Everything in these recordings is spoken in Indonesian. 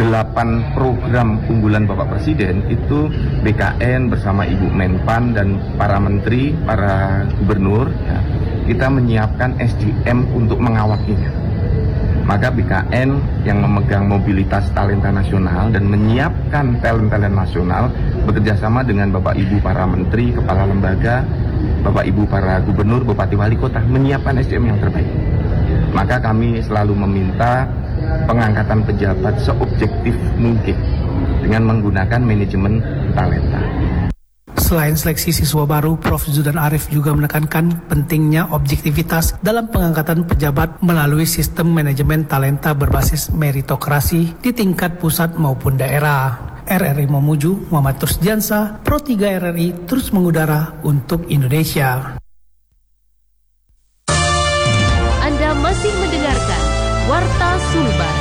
8 program unggulan Bapak Presiden itu BKN bersama Ibu Menpan dan para menteri, para gubernur, ya, kita menyiapkan SDM untuk mengawakinya. Maka BKN yang memegang mobilitas talenta nasional dan menyiapkan talent-talent nasional bekerjasama dengan Bapak Ibu para menteri, kepala lembaga, Bapak Ibu para gubernur, bupati, wali kota menyiapkan SDM yang terbaik. Maka kami selalu meminta pengangkatan pejabat seobjektif mungkin dengan menggunakan manajemen talenta. Selain seleksi siswa baru, Prof. Zudan Arif juga menekankan pentingnya objektivitas dalam pengangkatan pejabat melalui sistem manajemen talenta berbasis meritokrasi di tingkat pusat maupun daerah. RRI Mamuju, Muhammad Rusdiansa, Pro 3 RRI terus mengudara untuk Indonesia. Anda masih mendengarkan Warta Sulbar.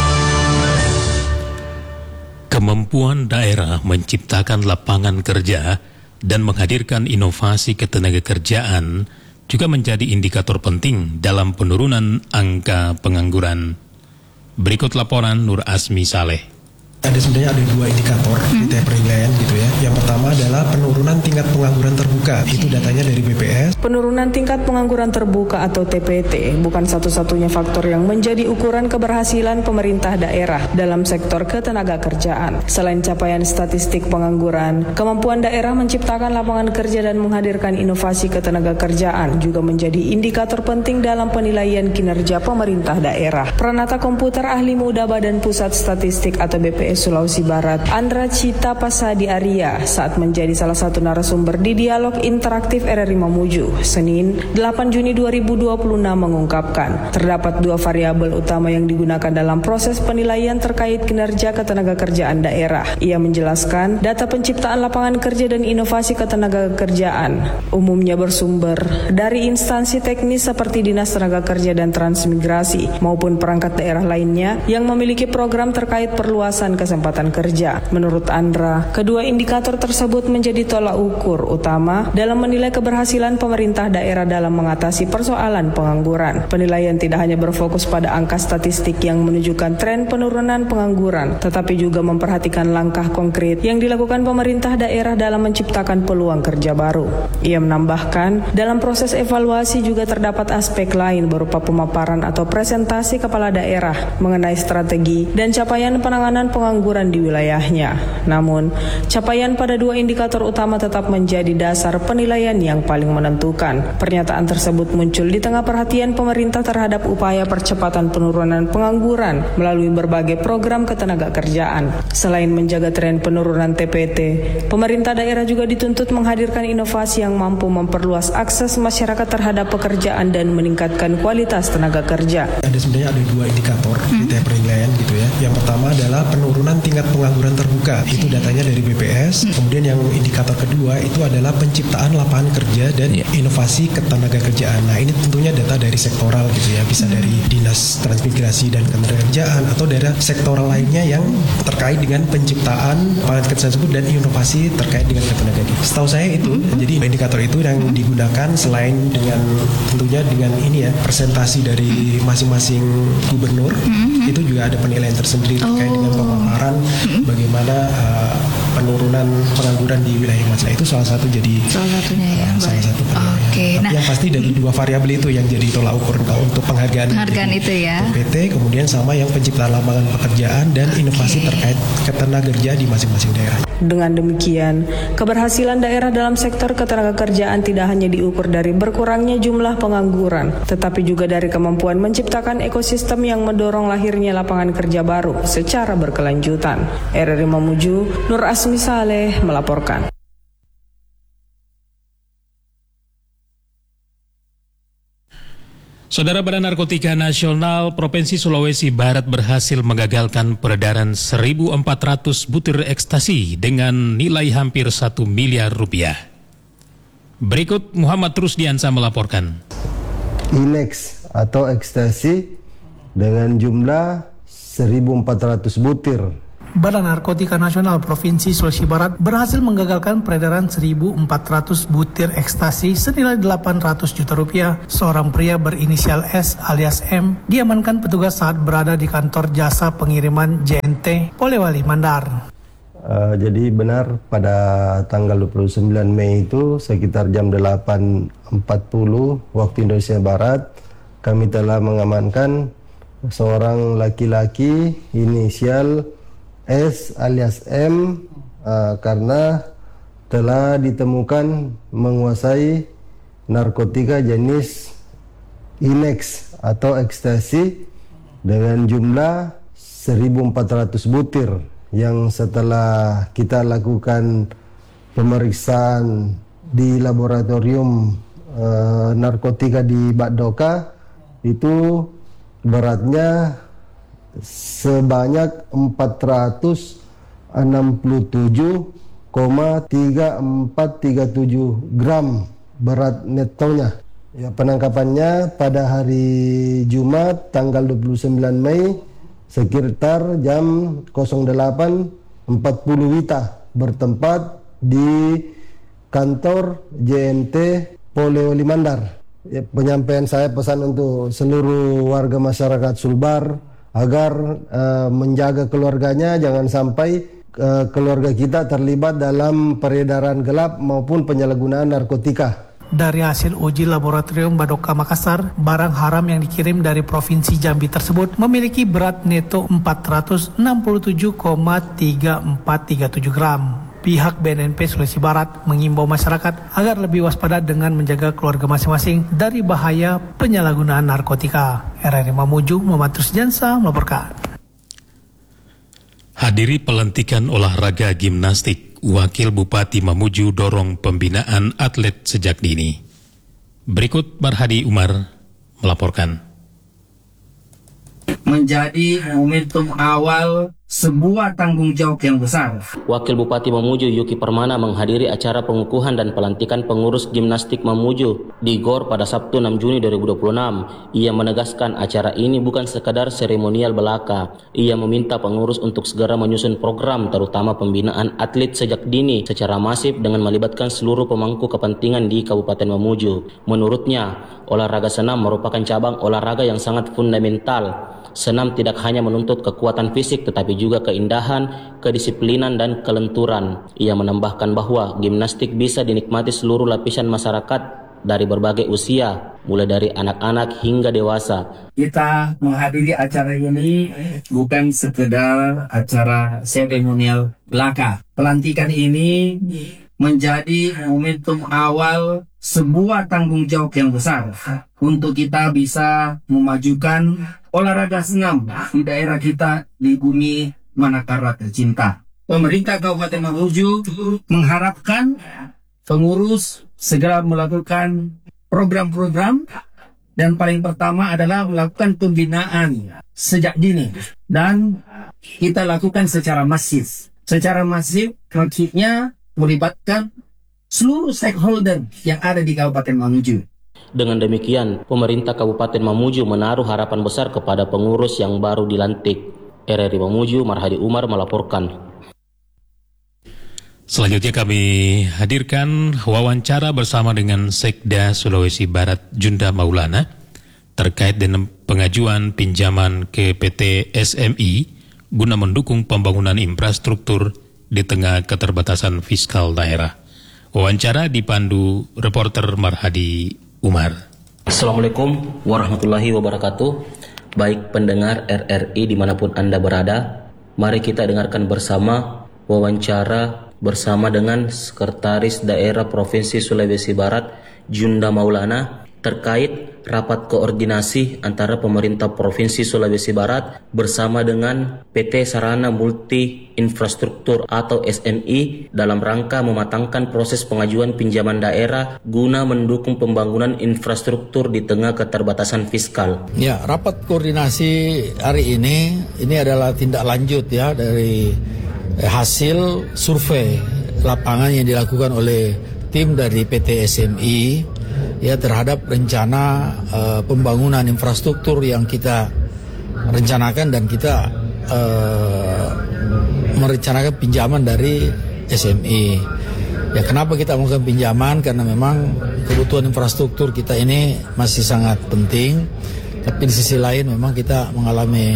Kemampuan daerah menciptakan lapangan kerja dan menghadirkan inovasi ketenagakerjaan juga menjadi indikator penting dalam penurunan angka pengangguran. Berikut laporan Nur Asmi Saleh. Sebenarnya ada 2 indikator di tiap penilaian gitu ya. Yang pertama adalah penurunan tingkat pengangguran terbuka. Itu datanya dari BPS. Penurunan tingkat pengangguran terbuka atau TPT bukan satu-satunya faktor yang menjadi ukuran keberhasilan pemerintah daerah dalam sektor ketenagakerjaan. Selain capaian statistik pengangguran, kemampuan daerah menciptakan lapangan kerja dan menghadirkan inovasi ketenagakerjaan juga menjadi indikator penting dalam penilaian kinerja pemerintah daerah. Pranata komputer ahli muda Badan Pusat Statistik atau BPS Sulawesi Barat, Andra Cita Pasadi Arya, saat menjadi salah satu narasumber di dialog interaktif RRI Mamuju, Senin 8 Juni 2026 mengungkapkan, terdapat 2 variabel utama yang digunakan dalam proses penilaian terkait kinerja ketenagakerjaan daerah. Ia menjelaskan, data penciptaan lapangan kerja dan inovasi ketenagakerjaan umumnya bersumber dari instansi teknis seperti Dinas Tenaga Kerja dan Transmigrasi maupun perangkat daerah lainnya yang memiliki program terkait perluasan kesempatan kerja. Menurut Andra, kedua indikator tersebut menjadi tolak ukur utama dalam menilai keberhasilan pemerintah daerah dalam mengatasi persoalan pengangguran. Penilaian tidak hanya berfokus pada angka statistik yang menunjukkan tren penurunan pengangguran, tetapi juga memperhatikan langkah konkret yang dilakukan pemerintah daerah dalam menciptakan peluang kerja baru. Ia menambahkan, dalam proses evaluasi juga terdapat aspek lain berupa pemaparan atau presentasi kepala daerah mengenai strategi dan capaian penanganan pengangguran di wilayahnya. Namun, capaian pada 2 indikator utama tetap menjadi dasar penilaian yang paling menentukan. Pernyataan tersebut muncul di tengah perhatian pemerintah terhadap upaya percepatan penurunan pengangguran melalui berbagai program ketenagakerjaan. Selain menjaga tren penurunan TPT, pemerintah daerah juga dituntut menghadirkan inovasi yang mampu memperluas akses masyarakat terhadap pekerjaan dan meningkatkan kualitas tenaga kerja. Sebenarnya ada 2 indikator di tiap penilaian gitu ya. Yang pertama adalah penurunan tingkat pengangguran terbuka. Itu datanya dari BPS. Kemudian yang indikator kedua itu adalah penciptaan lapangan kerja dan inovasi ketenagakerjaan. Nah, ini tentunya data dari sektoral gitu ya. Bisa dari Dinas Transmigrasi dan Ketenagakerjaan atau dari sektoral lainnya yang terkait dengan penciptaan lapangan kerja tersebut dan inovasi terkait dengan ketenagakerjaan. Setahu saya itu, jadi indikator itu yang digunakan selain dengan tentunya dengan ini ya, presentasi dari masing-masing gubernur, itu juga ada penilaian tersendiri terkait dengan pemaparan bagaimana penurunan pengangguran di wilayah Mas. Itu salah satu jadi salah satu penilaian. Tapi yang pasti dari 2 variabel itu yang jadi tolak ukur untuk penghargaan itu ya. PT, kemudian sama yang penciptaan lapangan pekerjaan dan inovasi terkait ketenagakerjaan di masing-masing daerah. Dengan demikian, keberhasilan daerah dalam sektor ketenagakerjaan tidak hanya diukur dari berkurangnya jumlah pengangguran, tetapi juga dari kemampuan menciptakan ekosistem yang mendorong lahirnya lapangan kerja baru secara berkelanjutan. RRI Mamuju, Nur Asmi Saleh melaporkan. Saudara, Badan Narkotika Nasional Provinsi Sulawesi Barat berhasil mengagalkan peredaran 1.400 butir ekstasi dengan nilai hampir 1 miliar rupiah. Berikut Muhammad Rusdiansa melaporkan. Ilex atau ekstasi dengan jumlah 1.400 butir Badan Narkotika Nasional Provinsi Sulawesi Barat berhasil menggagalkan peredaran 1.400 butir ekstasi senilai 800 juta rupiah. Seorang pria berinisial S alias M diamankan petugas saat berada di kantor jasa pengiriman JNT Polewali Mandar. Jadi benar pada tanggal 29 Mei itu sekitar jam 8.40 waktu Indonesia Barat kami telah mengamankan seorang laki-laki inisial S alias M karena telah ditemukan menguasai narkotika jenis ilex atau ekstasi dengan jumlah 1.400 butir yang setelah kita lakukan pemeriksaan di laboratorium narkotika di Badoka itu beratnya sebanyak 467,3437 gram berat netonya. Ya, penangkapannya pada hari Jumat tanggal 29 Mei sekitar jam 08.40 WITA bertempat di kantor JNT Polewali Mandar. Ya, penyampaian saya pesan untuk seluruh warga masyarakat Sulbar agar menjaga keluarganya, jangan sampai keluarga kita terlibat dalam peredaran gelap maupun penyalahgunaan narkotika. Dari hasil uji laboratorium Badoka Makassar, barang haram yang dikirim dari Provinsi Jambi tersebut memiliki berat neto 467,3437 gram. Pihak BNNP Sulawesi Barat mengimbau masyarakat agar lebih waspada dengan menjaga keluarga masing-masing dari bahaya penyalahgunaan narkotika. RRI Mamuju, Muhammad Rusjansa melaporkan. Hadiri pelantikan olahraga gimnastik, Wakil Bupati Mamuju dorong pembinaan atlet sejak dini. Berikut Marhadi Umar melaporkan. Menjadi momentum awal sebuah tanggung jawab yang besar. Wakil Bupati Mamuju Yuki Permana menghadiri acara pengukuhan dan pelantikan pengurus gimnastik Mamuju di GOR pada Sabtu 6 Juni 2026. Ia menegaskan acara ini bukan sekadar seremonial belaka. Ia meminta pengurus untuk segera menyusun program terutama pembinaan atlet sejak dini secara masif dengan melibatkan seluruh pemangku kepentingan di Kabupaten Mamuju. Menurutnya, olahraga senam merupakan cabang olahraga yang sangat fundamental. Senam tidak hanya menuntut kekuatan fisik tetapi juga keindahan, kedisiplinan dan kelenturan. Ia menambahkan bahwa gimnastik bisa dinikmati seluruh lapisan masyarakat dari berbagai usia, mulai dari anak-anak hingga dewasa. Kita menghadiri acara ini bukan sekedar acara seremonial belaka. Pelantikan ini menjadi momentum awal sebuah tanggung jawab yang besar untuk kita bisa memajukan olahraga senam di daerah kita di bumi Manakara tercinta. Pemerintah Kabupaten Mamuju mengharapkan pengurus segera melakukan program-program dan paling pertama adalah melakukan pembinaan sejak dini dan kita lakukan secara masif. Secara masif maksudnya melibatkan seluruh stakeholder yang ada di Kabupaten Mamuju. Dengan demikian, pemerintah Kabupaten Mamuju menaruh harapan besar kepada pengurus yang baru dilantik. RRI Mamuju, Marhadi Umar melaporkan. Selanjutnya kami hadirkan wawancara bersama dengan Sekda Sulawesi Barat Junda Maulana terkait dengan pengajuan pinjaman ke PT SMI guna mendukung pembangunan infrastruktur di tengah keterbatasan fiskal daerah. Wawancara dipandu reporter Marhadi Umar. Assalamualaikum warahmatullahi wabarakatuh. Baik pendengar RRI dimanapun Anda berada, mari kita dengarkan bersama wawancara bersama dengan Sekretaris Daerah Provinsi Sulawesi Barat Junda Maulana terkait rapat koordinasi antara pemerintah Provinsi Sulawesi Barat bersama dengan PT Sarana Multi Infrastruktur atau SMI dalam rangka mematangkan proses pengajuan pinjaman daerah guna mendukung pembangunan infrastruktur di tengah keterbatasan fiskal. Ya, rapat koordinasi hari ini adalah tindak lanjut ya dari hasil survei lapangan yang dilakukan oleh tim dari PT SMI ya terhadap rencana pembangunan infrastruktur yang kita rencanakan dan kita merencanakan pinjaman dari SME. Ya, kenapa kita melakukan pinjaman? Karena memang kebutuhan infrastruktur kita ini masih sangat penting. Tapi di sisi lain memang kita mengalami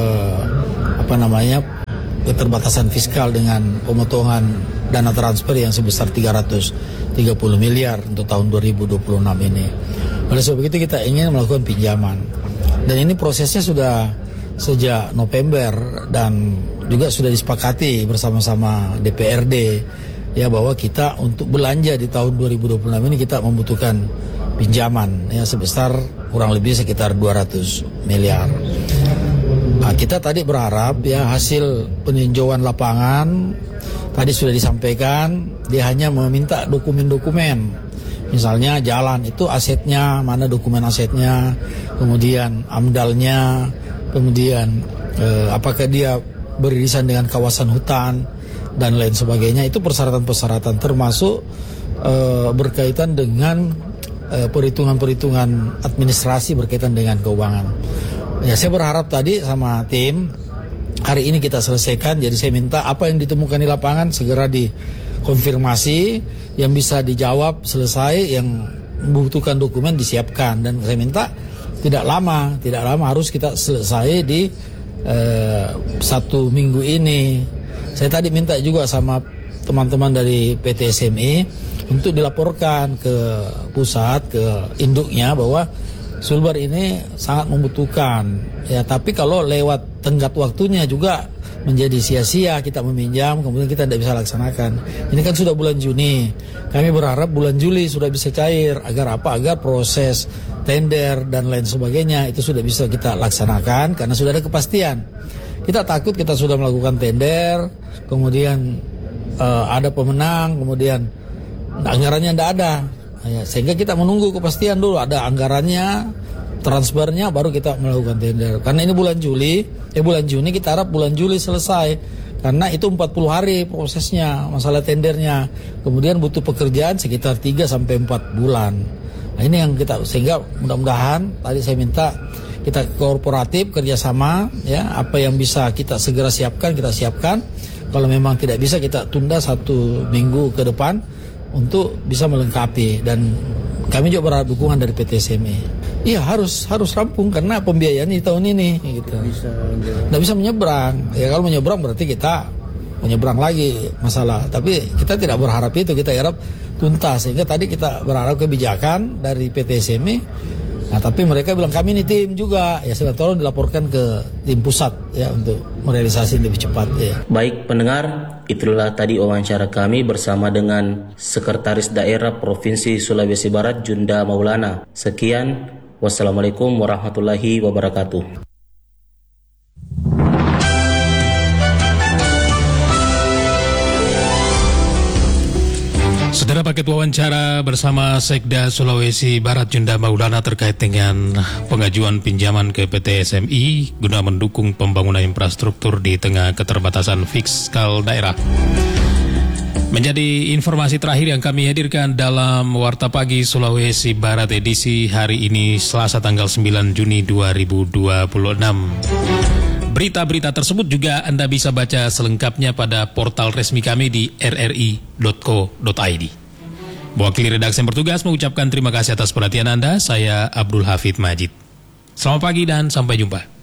keterbatasan fiskal dengan pemotongan dana transfer yang sebesar 330 miliar untuk tahun 2026 ini. Oleh sebab itu kita ingin melakukan pinjaman. Dan ini prosesnya sudah sejak November dan juga sudah disepakati bersama-sama DPRD ya bahwa kita untuk belanja di tahun 2026 ini kita membutuhkan pinjaman ya sebesar kurang lebih sekitar 200 miliar. Nah, kita tadi berharap ya hasil peninjauan lapangan tadi sudah disampaikan, dia hanya meminta dokumen-dokumen. Misalnya jalan itu asetnya, mana dokumen asetnya, kemudian amdalnya, kemudian apakah dia beririsan dengan kawasan hutan dan lain sebagainya. Itu persyaratan-persyaratan termasuk berkaitan dengan perhitungan-perhitungan administrasi berkaitan dengan keuangan. Ya, saya berharap tadi sama tim hari ini kita selesaikan. Jadi saya minta apa yang ditemukan di lapangan segera dikonfirmasi, yang bisa dijawab selesai, yang membutuhkan dokumen disiapkan. Dan saya minta tidak lama harus kita selesai di 1 minggu ini. Saya tadi minta juga sama teman-teman dari PT SME untuk dilaporkan ke pusat, ke induknya bahwa Sulbar ini sangat membutuhkan. Ya, tapi kalau lewat tenggat waktunya juga menjadi sia-sia kita meminjam, kemudian kita tidak bisa laksanakan. Ini kan sudah bulan Juni. Kami berharap bulan Juli sudah bisa cair. Agar apa? Agar proses tender dan lain sebagainya itu sudah bisa kita laksanakan karena sudah ada kepastian. Kita takut kita sudah melakukan tender, kemudian ada pemenang, kemudian anggarannya tidak ada. Ya, sehingga kita menunggu kepastian dulu, ada anggarannya, transfernya, baru kita melakukan tender. Karena ini bulan Juni, kita harap bulan Juli selesai. Karena itu 40 hari prosesnya, masalah tendernya. Kemudian butuh pekerjaan sekitar 3-4 bulan. Nah, ini yang kita, sehingga mudah-mudahan tadi saya minta kita kooperatif, kerjasama, ya, apa yang bisa kita segera siapkan, kita siapkan. Kalau memang tidak bisa, kita tunda 1 minggu ke depan untuk bisa melengkapi. Dan kami juga berharap dukungan dari PT SME. Iya, harus rampung karena pembiayaan di tahun ini gitu. Nggak bisa menyeberang. Ya, kalau menyeberang berarti kita menyeberang lagi masalah. Tapi kita tidak berharap itu, kita harap tuntas. Sehingga tadi kita berharap kebijakan dari PT SME. Nah, tapi mereka bilang kami ini tim juga. Ya, sudah tolong dilaporkan ke tim pusat ya untuk merealisasi lebih cepat ya. Baik pendengar, itulah tadi wawancara kami bersama dengan Sekretaris Daerah Provinsi Sulawesi Barat Junda Maulana. Sekian, wassalamualaikum warahmatullahi wabarakatuh. Saudara, paket wawancara bersama Sekda Sulawesi Barat Junda Maulana terkait dengan pengajuan pinjaman ke PT SMI guna mendukung pembangunan infrastruktur di tengah keterbatasan fiskal daerah. Menjadi informasi terakhir yang kami hadirkan dalam Warta Pagi Sulawesi Barat edisi hari ini Selasa tanggal 9 Juni 2026. Berita-berita tersebut juga Anda bisa baca selengkapnya pada portal resmi kami di rri.co.id. Mewakili redaksi yang bertugas mengucapkan terima kasih atas perhatian Anda. Saya Abdul Hafid Majid. Selamat pagi dan sampai jumpa.